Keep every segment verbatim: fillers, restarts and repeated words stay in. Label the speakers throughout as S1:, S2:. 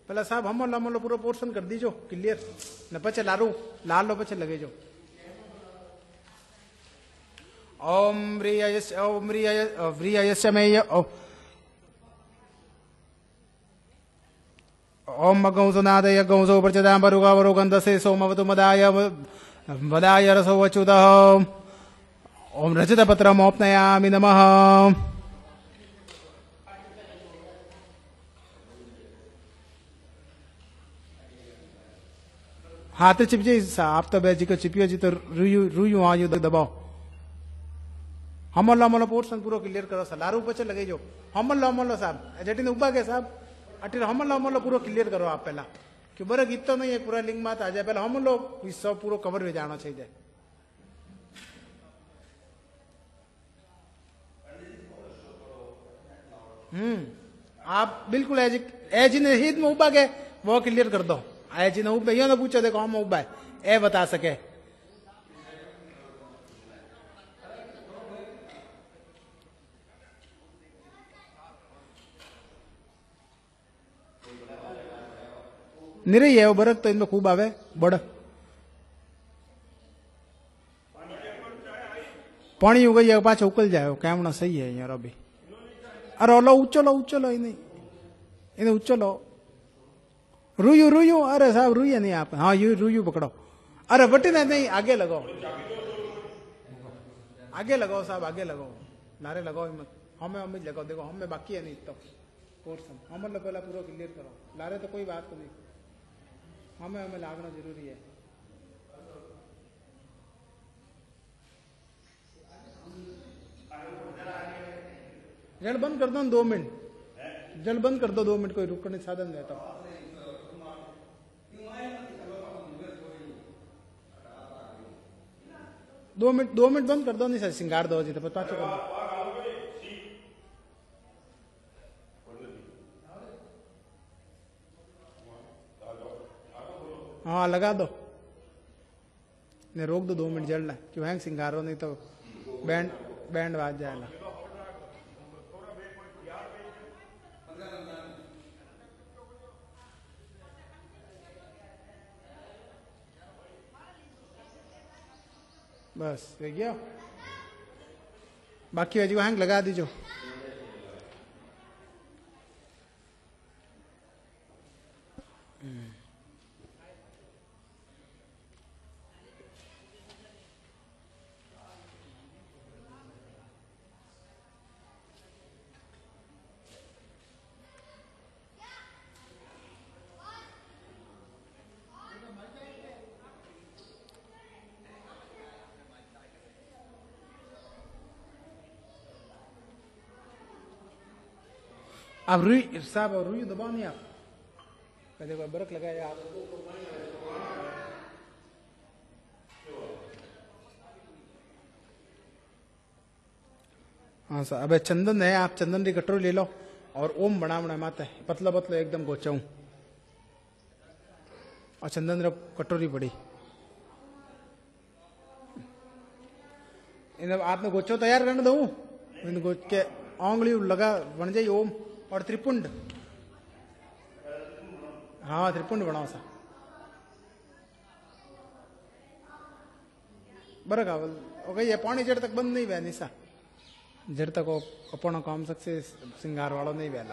S1: પેલા સાહેબ હમલો હમલો પૂરો પોર્શન કરી દીજો ક્લિયર ને પછી લારું લાલ લો પછી લગેજો ઓમ વ્રિયસ ઓમ વ્રિય વ્રિયસમેય ओम मगंसुनादय गंसो प्रचदा बरुगा वरुगंधसे सोमवतु मदाय वदाय रसो वचुद ओम रजत पत्रमोपनयामि नमः हाथ चिप जी आप तो जी को चिपियो जी तो रुयू रुयू आयु दबाओ हमलो हमलो पोर्शन पूरो क्लियर करो लारू पचे लगे जो हमलो हमलो साहब जटी ने उबा के साहब अटी हमलो हमलो पूरो क्लियर करो आप पहला कि बरे गीत तो नहीं है पूरा लिंग मात आ जाए पहला हमलो हिस्सा पूरो कवर में जाना चाहिए हम्म आप बिल्कुल एज एज ने हित में उबा के वो क्लियर कर दो एज ने उबे यो ना पूछो देखो हम उबा है ए बता सके निरही है वो बरक तो इनमें खूब आवे बड़ पानी हो गई पाछा उकल जाए कैमना सही है यार अभी अरे ओलो उच्चलो उच्चलो नहीं इन्हें उच्चलो रुयू रुयू अरे साहब रुई नहीं आप हाँ यू रुयू पकड़ो अरे बटी ने नहीं आगे लगाओ आगे लगाओ साहब आगे लगाओ नारे लगाओ हमें हमें लगाओ देखो हमें बाकी है नहीं तो पोर्शन हम मतलब पहला पूरा क्लियर करो लारे तो कोई बात नहीं हमें हमें लागना जरूरी है जल बंद कर दो दो मिनट जल बंद कर दो दो मिनट कोई रुकने साधन देता दो मिनट दो मिनट बंद कर दो नहीं सर सिंगार दो जी तो पता चलो हाँ लगा दो ने रोक दो दो मिनट जलना क्यों हैंग सिंगारो नहीं तो बैंड बैंड बाज जाएगा बस देख गया बाकी वजह को हैंग लगा दीजो अब रुई साहब और रुई दबाओ नहीं आप देखो बरक लगाया आप हाँ सर अब चंदन है आप चंदन की कटोरी ले लो और ओम बना बना माता है पतला पतला एकदम गोचाऊ और चंदन रे कटोरी पड़ी इन आपने गोचो तैयार करने दो इन गोच के आंगली लगा बन जाए ओम और त्रिपुंड हाँ त्रिपुंड बनाओ सा बरं का ओके ये पानी जड़ तक बंद नहीं हुआ निशा जड़ तक वो अपना काम सकसे सिंगार वालों नहीं वेला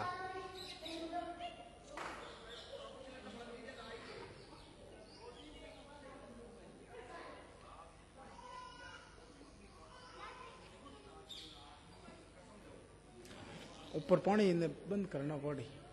S1: ऊपर पानी बंद करना पड़ी